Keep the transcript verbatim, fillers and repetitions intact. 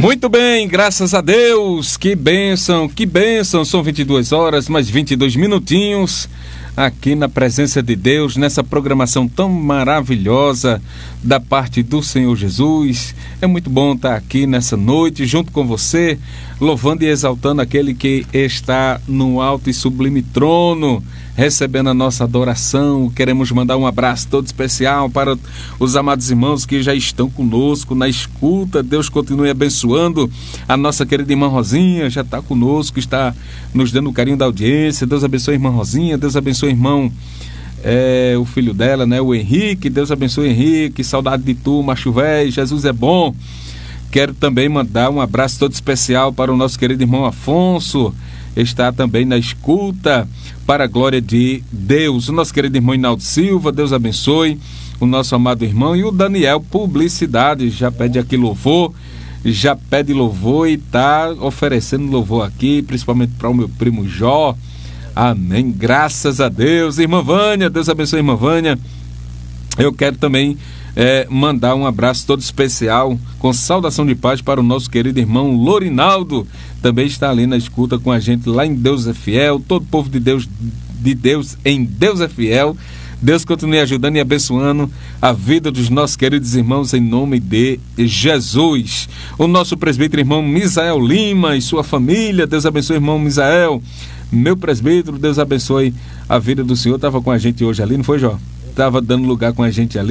Muito bem, graças a Deus, que bênção, que bênção, são vinte e duas horas, mais vinte e dois minutinhos, aqui na presença de Deus, nessa programação tão maravilhosa da parte do Senhor Jesus. É muito bom estar aqui nessa noite, junto com você, louvando e exaltando aquele que está no alto e sublime trono, recebendo a nossa adoração. Queremos mandar um abraço todo especial para os amados irmãos que já estão conosco na escuta. Deus continue abençoando. A nossa querida irmã Rosinha já está conosco, está nos dando o carinho da audiência. Deus abençoe a irmã Rosinha, Deus abençoe o irmão, é, o filho dela, né, o Henrique. Deus abençoe o Henrique, saudade de tu, macho velho, Jesus é bom. Quero também mandar um abraço todo especial para o nosso querido irmão Afonso, está também na escuta, para a glória de Deus. O nosso querido irmão Hinaldo Silva, Deus abençoe o nosso amado irmão. E o Daniel Publicidade já pede aqui louvor, já pede louvor e está oferecendo louvor aqui, principalmente para o meu primo Jó. Amém, graças a Deus. Irmã Vânia, Deus abençoe a irmã Vânia. Eu quero também é, mandar um abraço todo especial, com saudação de paz, para o nosso querido irmão Lorinaldo, também está ali na escuta com a gente lá em Deus é Fiel. Todo o povo de Deus, de Deus em Deus é Fiel. Deus continue ajudando e abençoando a vida dos nossos queridos irmãos em nome de Jesus. O nosso presbítero irmão Misael Lima e sua família, Deus abençoe irmão Misael, meu presbítero, Deus abençoe a vida do senhor. Estava com a gente hoje ali, não foi, Jó? Estava dando lugar com a gente ali.